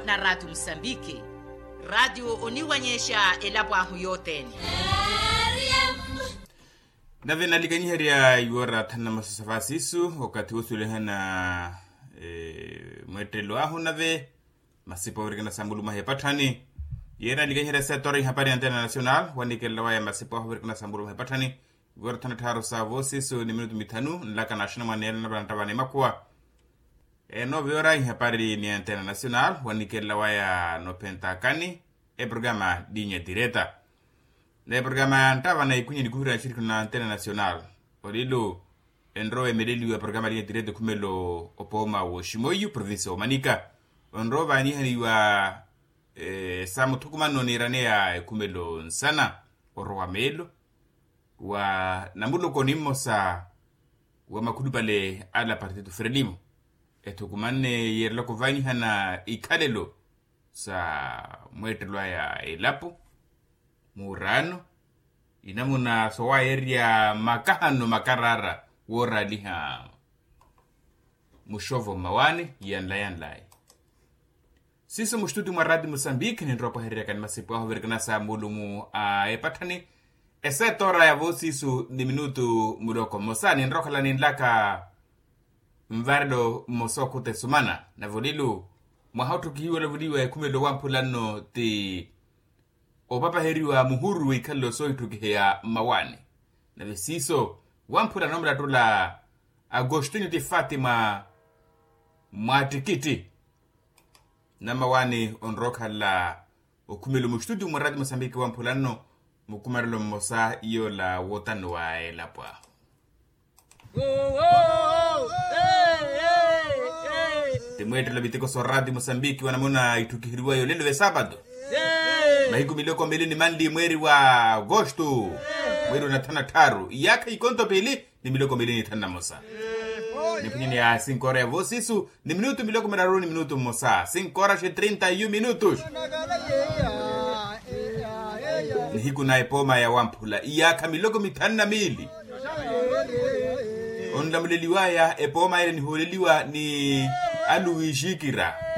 na Radio Msambiki. Radio uniwanyesha elabwahu yoteni. Na vena likanyiheria yuora tana masasafasisu wakati usule hana mwetelo ahu nave masipa urikana sambulu mahepatani. Yera likanyiheria setori hapari Antena Nacional wanikela waya masipa urikana sambulu mahepatani. Yuora tana taro sa vosisu ni minutu mitanu nlaka nashina manela na bantabane makua. No viora hapari ni Antena Nacional wanikela waya no pentakani programa dinya direta. Na programa antava na ikunye nikuhura shirika na Antena Nacional. Olilo enro emedeli wa programa dinya direta kumelo opoma wa Shimoyu province wa Manica. Onro vani hani wa samu tukumano ni ranea kumelo nsana oro wa melo wa namulo konimo sa wa makudu pale ala partido Frelimo. Tukumane yerloko vani hana ikalelo sa mwetelo ya elapo murano inamuna sowa area makahano makarara wora liha mushovo mawane yanlai sisi mshtutu mwa Radio Msambiki ni ndropa heria kan masipo aho verkana sa mulumu epatani esetora ya vosisu ni minutu mudoko mosani ndrokala ni ndlaka mvardo mosoko te sumana na volilu mwahautu kihiwa na vuliwa kumelo wampulano te opapa heriwa muhuru wikalo soitu kihea mawane. Na visiso wampula nomra tula Agostinho de Fatima mwatikiti. Na mawane onroka la okumelo mshtudu mwa Radio Msambiki wampulano mukumarilo mosa iyo la wotano wa elapwa. Temwete la biteko so Radio Msambiki wanamona itukihiriwa yo lelo ve sabado. Mahiku miloko mbili ni mandi mweri wa Agosto. Mweri unatana taru. Iyaka ikonto pili ni miloko mbili ni tana mosa. Nipunyini ya 5 hora ya vosisu ni minuto miloko meraru ni minuto mosa. 5 hora she 31 minutos. Nihiku na epoma ya wampula. Iyaka miloko mitana mili. Onla muleliwa ya epoma ya ni holeliwa ni aluishikira.